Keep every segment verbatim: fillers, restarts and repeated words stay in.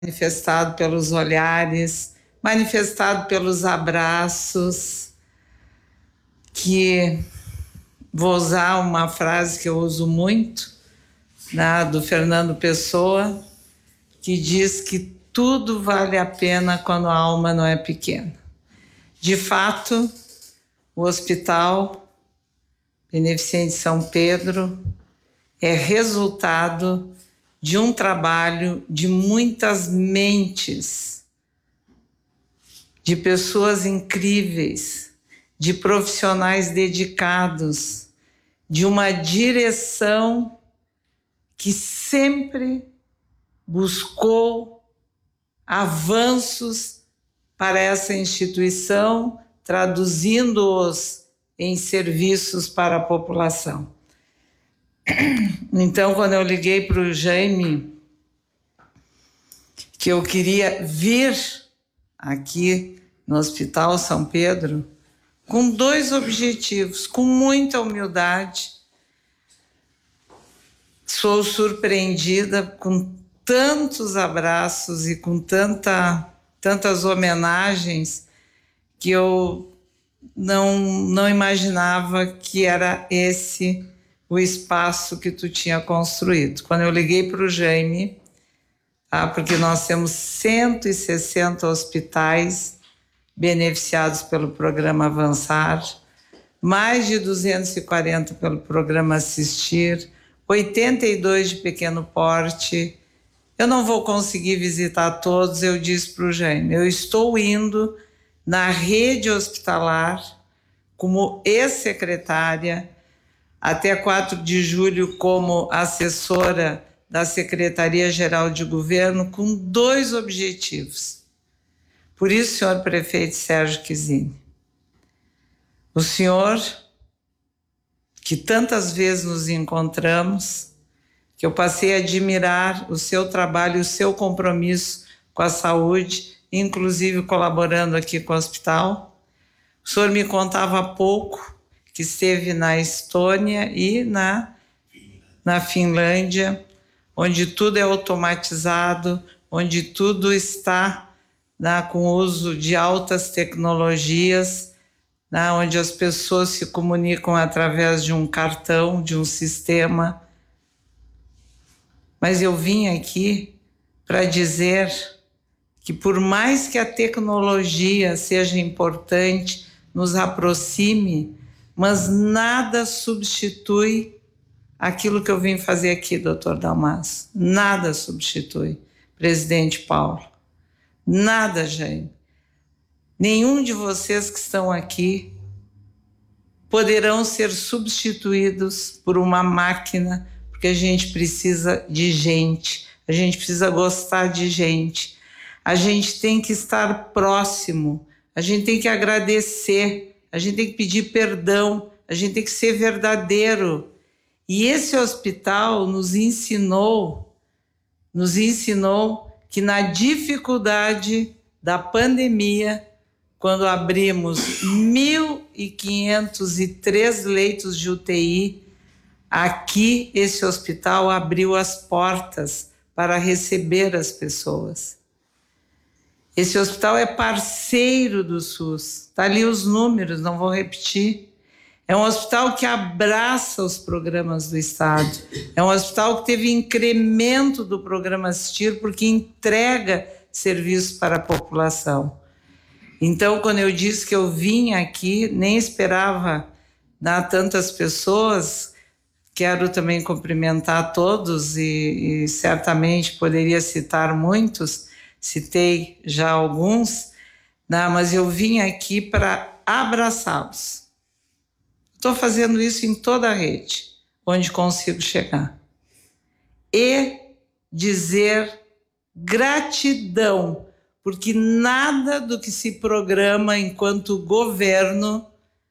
manifestado pelos olhares, manifestado pelos abraços, que vou usar uma frase que eu uso muito, né, do Fernando Pessoa, que diz que tudo vale a pena quando a alma não é pequena. De fato, o Hospital Beneficente São Pedro é resultado de um trabalho de muitas mentes, de pessoas incríveis, de profissionais dedicados, de uma direção que sempre buscou avanços para essa instituição, traduzindo-os em serviços para a população. Então, quando eu liguei para o Jaime, que eu queria vir aqui no Hospital São Pedro, com dois objetivos, com muita humildade. Sou surpreendida com tantos abraços e com tanta, tantas homenagens que eu não, não imaginava que era esse o espaço que tu tinha construído. Quando eu liguei para o Jaime, tá, porque nós temos cento e sessenta hospitais beneficiados pelo programa Avançar, mais de duzentos e quarenta pelo programa Assistir, oitenta e dois de pequeno porte. Eu não vou conseguir visitar todos, eu disse para o Jaime, eu estou indo na rede hospitalar como ex-secretária, até quatro de julho como assessora da Secretaria-Geral de Governo, com dois objetivos. Por isso, senhor prefeito Sérgio Quizini, o senhor, que tantas vezes nos encontramos, que eu passei a admirar o seu trabalho, o seu compromisso com a saúde, inclusive colaborando aqui com o hospital. O senhor me contava há pouco que esteve na Estônia e na, na Finlândia, onde tudo é automatizado, onde tudo está, né, com o uso de altas tecnologias, né, onde as pessoas se comunicam através de um cartão, de um sistema. Mas eu vim aqui para dizer que por mais que a tecnologia seja importante, nos aproxime, mas nada substitui aquilo que eu vim fazer aqui, doutor Dalmasso. Nada substitui, presidente Paulo. Nada, Jaime. Nenhum de vocês que estão aqui poderão ser substituídos por uma máquina, porque a gente precisa de gente, a gente precisa gostar de gente, a gente tem que estar próximo, a gente tem que agradecer, a gente tem que pedir perdão, a gente tem que ser verdadeiro. E esse hospital nos ensinou, nos ensinou que na dificuldade da pandemia, quando abrimos mil e quinhentos e três leitos de U T I, aqui esse hospital abriu as portas para receber as pessoas. Esse hospital é parceiro do SUS, está ali os números, não vou repetir. É um hospital que abraça os programas do Estado, é um hospital que teve incremento do programa Assistir, porque entrega serviços para a população. Então, quando eu disse que eu vim aqui, nem esperava dar tantas pessoas, quero também cumprimentar todos e, e certamente poderia citar muitos, citei já alguns, né, mas eu vim aqui para abraçá-los. Estou fazendo isso em toda a rede, onde consigo chegar. E dizer gratidão, porque nada do que se programa enquanto governo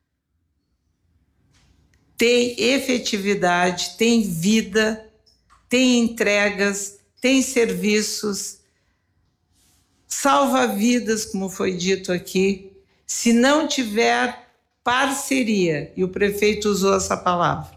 tem efetividade, tem vida, tem entregas, tem serviços, salva vidas, como foi dito aqui, se não tiver parceria, e o prefeito usou essa palavra,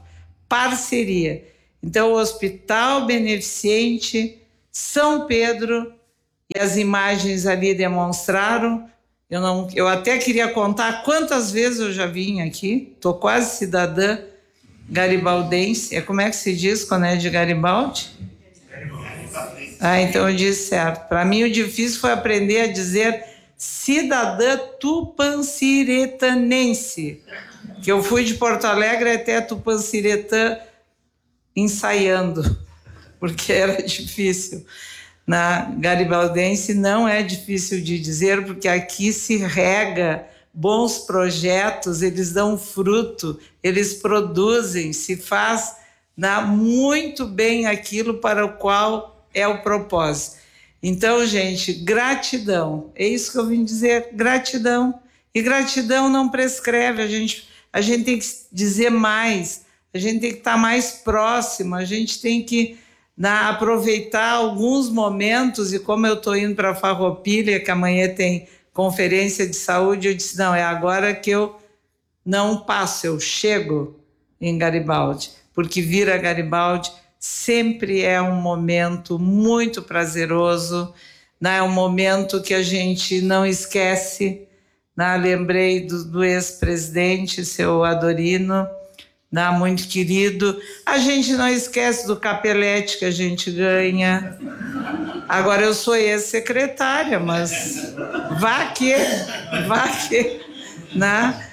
parceria. Então, o Hospital Beneficente São Pedro e as imagens ali demonstraram. Eu, não, eu até queria contar quantas vezes eu já vim aqui, estou quase cidadã garibaldense. É, como é que se diz quando é de Garibaldi? Ah, então eu disse certo. Para mim o difícil foi aprender a dizer cidadã tupanciretanense, que eu fui de Porto Alegre até Tupanciretã ensaiando, porque era difícil. Na garibaldense não é difícil de dizer, porque aqui se rega bons projetos, eles dão fruto, eles produzem, se faz na, muito bem aquilo para o qual é o propósito. Então, gente, gratidão, é isso que eu vim dizer, gratidão. E gratidão não prescreve, a gente, a gente tem que dizer mais, a gente tem que estar mais próximo, a gente tem que na, aproveitar alguns momentos, e como eu estou indo para Farroupilha, que amanhã tem conferência de saúde, eu disse, não, é agora que eu não passo, eu chego em Garibaldi, porque vir a Garibaldi sempre é um momento muito prazeroso, né? É um momento que a gente não esquece, né? Lembrei do, do ex-presidente, seu Adorino, né? Muito querido. A gente não esquece do capelete que a gente ganha. Agora eu sou ex-secretária, mas vá que, vá que, né?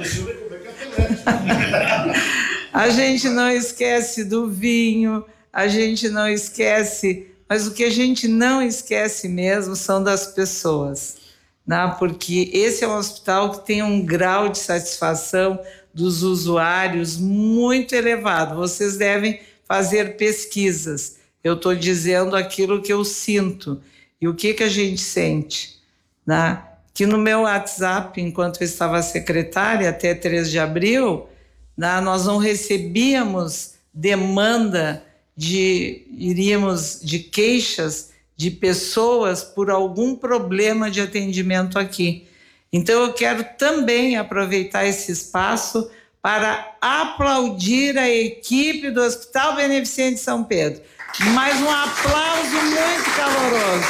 A gente não esquece do vinho, a gente não esquece, mas o que a gente não esquece mesmo são das pessoas, né? Porque esse é um hospital que tem um grau de satisfação dos usuários muito elevado. Vocês devem fazer pesquisas. Eu estou dizendo aquilo que eu sinto. E o que, que a gente sente, né? Que no meu WhatsApp, enquanto eu estava secretária, até três de abril, né, nós não recebíamos demanda de, iríamos, de queixas de pessoas por algum problema de atendimento aqui. Então eu quero também aproveitar esse espaço para aplaudir a equipe do Hospital Beneficente São Pedro. Mais um aplauso muito caloroso.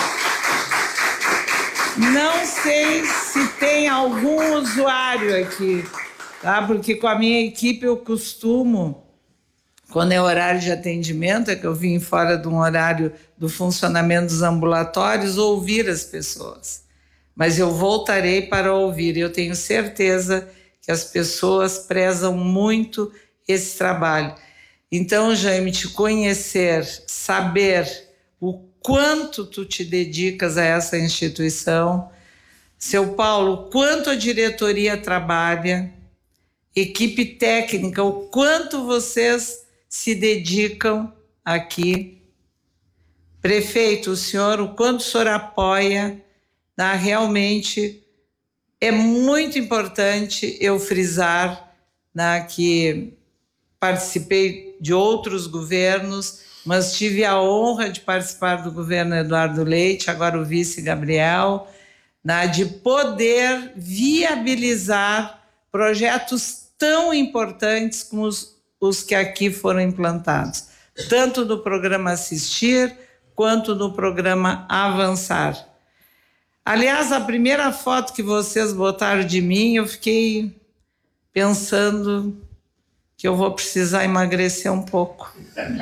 Não sei se tem algum usuário aqui, tá? Porque com a minha equipe eu costumo, quando é horário de atendimento, é que eu vim fora de um horário do funcionamento dos ambulatórios, ouvir as pessoas. Mas eu voltarei para ouvir. Eu tenho certeza que as pessoas prezam muito esse trabalho. Então, Jaime, te conhecer, saber o quanto tu te dedicas a essa instituição, seu Paulo, quanto a diretoria trabalha, equipe técnica, o quanto vocês se dedicam aqui. Prefeito, o senhor, o quanto o senhor apoia, tá? Realmente é muito importante eu frisar, né, que participei de outros governos, mas tive a honra de participar do governo Eduardo Leite, agora o vice Gabriel, né, de poder viabilizar projetos tão importantes como os, os que aqui foram implantados, tanto do programa Assistir quanto do programa Avançar. Aliás, a primeira foto que vocês botaram de mim, eu fiquei pensando que eu vou precisar emagrecer um pouco.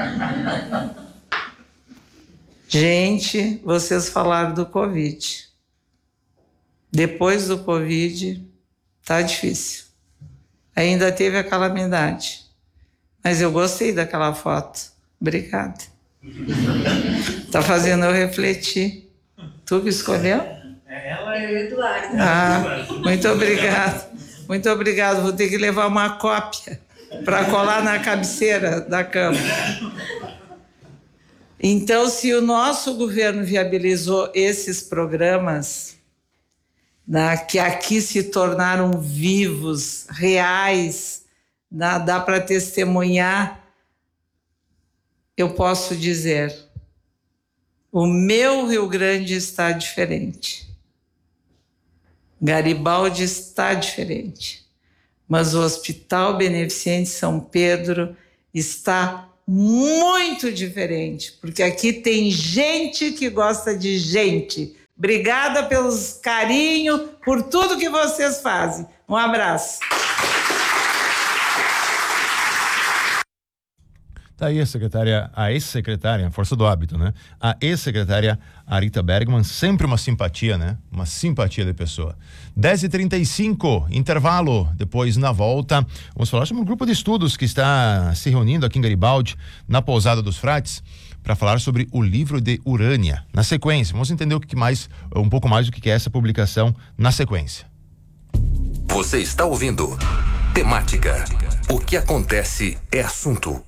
Gente, vocês falaram do Covid. Depois do Covid, tá difícil. Ainda teve a calamidade. Mas eu gostei daquela foto. Obrigada. Tá fazendo eu refletir. Tu que escolheu? Ela e o Eduardo. Ah, muito obrigado. Muito obrigado. Vou ter que levar uma cópia para colar na cabeceira da cama. Então, se o nosso governo viabilizou esses programas, né, que aqui se tornaram vivos, reais, né, dá para testemunhar, eu posso dizer, o meu Rio Grande está diferente. Garibaldi está diferente. Mas o Hospital Beneficente São Pedro está muito diferente, porque aqui tem gente que gosta de gente. Obrigada pelos carinho, por tudo que vocês fazem. Um abraço. Tá aí a secretária, a ex-secretária, força do hábito, né? A ex-secretária Arita Bergman, sempre uma simpatia, né? Uma simpatia de pessoa. dez e trinta e cinco, intervalo. Depois, na volta, vamos falar sobre um grupo de estudos que está se reunindo aqui em Garibaldi, na Pousada dos Frates, para falar sobre o livro de Urânia. Na sequência, vamos entender o que mais, um pouco mais do que é essa publicação na sequência. Você está ouvindo Temática. O que acontece é assunto.